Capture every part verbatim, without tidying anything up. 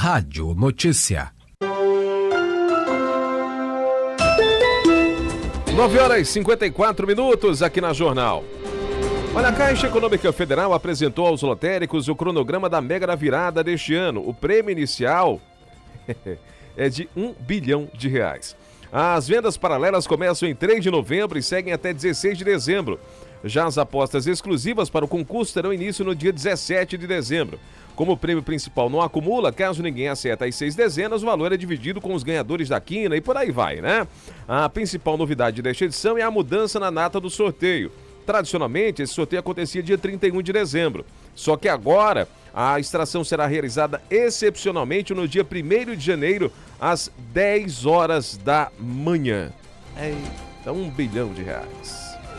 Rádio Notícia. nove horas e cinquenta e quatro minutos aqui na Jornal. Olha, a Caixa Econômica Federal apresentou aos lotéricos o cronograma da Mega da Virada deste ano. O prêmio inicial é de um bilhão de reais. As vendas paralelas começam em três de novembro e seguem até dezesseis de dezembro. Já as apostas exclusivas para o concurso terão início no dia dezessete de dezembro. Como o prêmio principal não acumula, caso ninguém acerte as seis dezenas, o valor é dividido com os ganhadores da quina e por aí vai, né? A principal novidade desta edição é a mudança na data do sorteio. Tradicionalmente, esse sorteio acontecia dia trinta e um de dezembro. Só que agora, a extração será realizada excepcionalmente no dia primeiro de janeiro, às dez horas da manhã. É um bilhão de reais.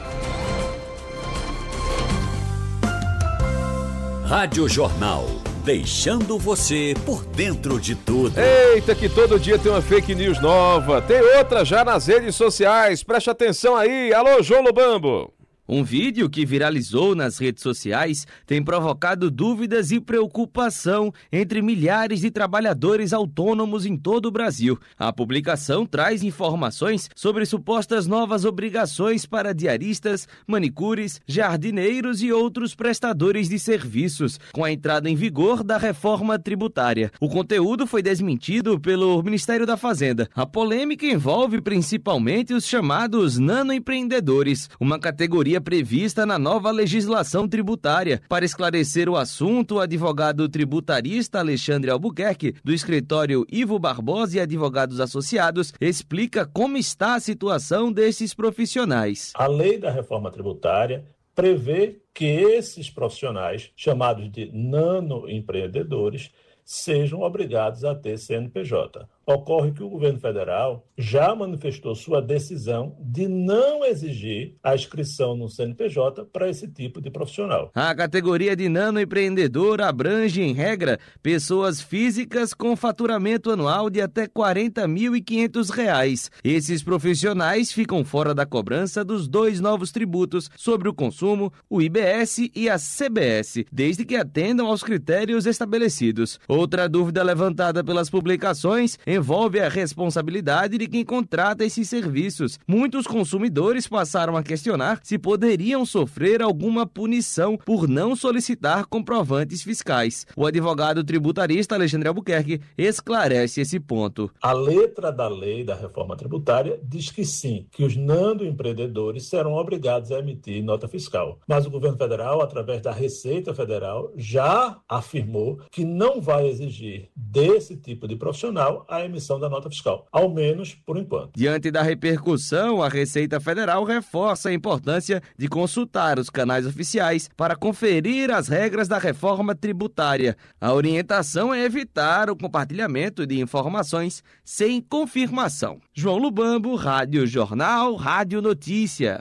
Rádio Jornal, deixando você por dentro de tudo. Eita, que todo dia tem uma fake news nova. Tem outra já nas redes sociais. Preste atenção aí. Alô, João Lobambo. Um vídeo que viralizou nas redes sociais tem provocado dúvidas e preocupação entre milhares de trabalhadores autônomos em todo o Brasil. A publicação traz informações sobre supostas novas obrigações para diaristas, manicures, jardineiros e outros prestadores de serviços, com a entrada em vigor da reforma tributária. O conteúdo foi desmentido pelo Ministério da Fazenda. A polêmica envolve principalmente os chamados nanoempreendedores, uma categoria prevista na nova legislação tributária. Para esclarecer o assunto, o advogado tributarista Alexandre Albuquerque, do escritório Ivo Barbosa e Advogados Associados, explica como está a situação desses profissionais. A lei da reforma tributária prevê que esses profissionais, chamados de nanoempreendedores, sejam obrigados a ter C N P J. Ocorre que o governo federal já manifestou sua decisão de não exigir a inscrição no C N P J para esse tipo de profissional. A categoria de nanoempreendedor abrange, em regra, pessoas físicas com faturamento anual de até quarenta mil e quinhentos reais. Esses profissionais ficam fora da cobrança dos dois novos tributos sobre o consumo, o I B S e a C B S, desde que atendam aos critérios estabelecidos. Outra dúvida levantada pelas publicações envolve a responsabilidade de quem contrata esses serviços. Muitos consumidores passaram a questionar se poderiam sofrer alguma punição por não solicitar comprovantes fiscais. O advogado tributarista Alexandre Albuquerque esclarece esse ponto. A letra da lei da reforma tributária diz que sim, que os nanoempreendedores serão obrigados a emitir nota fiscal. Mas o governo federal, através da Receita Federal, já afirmou que não vai exigir desse tipo de profissional a emissão da nota fiscal, ao menos por enquanto. Diante da repercussão, a Receita Federal reforça a importância de consultar os canais oficiais para conferir as regras da reforma tributária. A orientação é evitar o compartilhamento de informações sem confirmação. João Lubambo, Rádio Jornal, Rádio Notícia.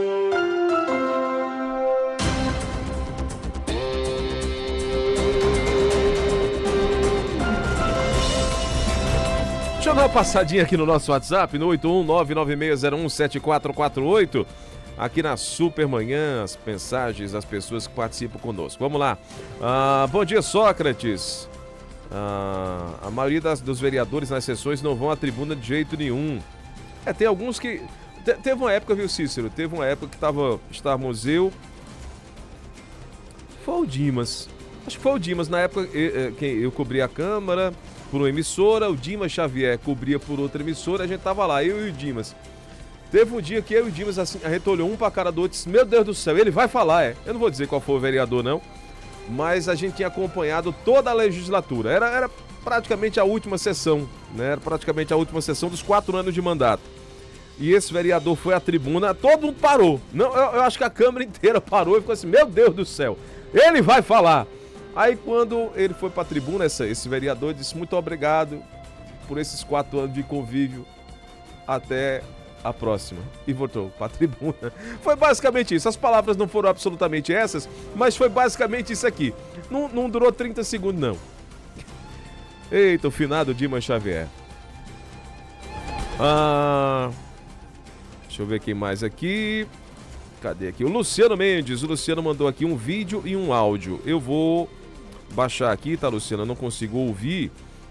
Deixa eu dar uma passadinha aqui no nosso WhatsApp, no oito um nove nove seis zero um sete quatro quatro oito. Aqui na Supermanhã, as mensagens das pessoas que participam conosco. Vamos lá. Ah, bom dia, Sócrates. Ah, a maioria das, dos vereadores nas sessões não vão à tribuna de jeito nenhum. É, tem alguns que... Te, teve uma época, viu, Cícero? Teve uma época que tava, estávamos eu... Foi o Dimas. Acho que foi o Dimas. Na época eu, eu, eu cobri a Câmara por uma emissora, o Dimas Xavier cobria por outra emissora, a gente tava lá, eu e o Dimas. Teve um dia que eu e o Dimas, assim, a gente olhou um pra cara do outro e disse, meu Deus do céu, ele vai falar, é. Eu não vou dizer qual foi o vereador, não, mas a gente tinha acompanhado toda a legislatura. Era, era praticamente a última sessão, né? Era praticamente a última sessão dos quatro anos de mandato. E esse vereador foi à tribuna, todo mundo parou. Não, eu, eu acho que a Câmara inteira parou e ficou assim, meu Deus do céu, ele vai falar. Aí quando ele foi para a tribuna, essa, esse vereador disse muito obrigado por esses quatro anos de convívio, até a próxima. E voltou para a tribuna. Foi basicamente isso. As palavras não foram absolutamente essas, mas foi basicamente isso aqui. Não, não durou trinta segundos, não. Eita, o finado Dimas Xavier. Ah, deixa eu ver quem mais aqui. Cadê aqui? O Luciano Mendes. O Luciano mandou aqui um vídeo e um áudio. Eu vou baixar aqui, tá, Luciano? Eu não consigo ouvir.